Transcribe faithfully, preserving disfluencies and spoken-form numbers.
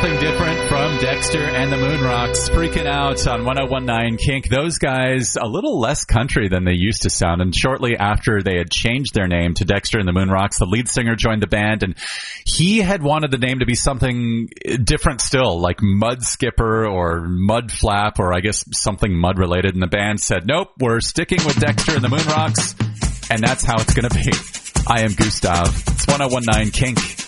Something different from Dexter and the Moonrocks, freaking out on one oh one nine Kink. Those guys, a little less country than they used to sound. And shortly after they had changed their name to Dexter and the Moonrocks, the lead singer joined the band, and he had wanted the name to be something different still, like Mud Skipper or Mud Flap, or I guess something mud related. And the band said, nope, we're sticking with Dexter and the Moonrocks, and that's how it's going to be. I am Gustav. It's one oh one nine Kink.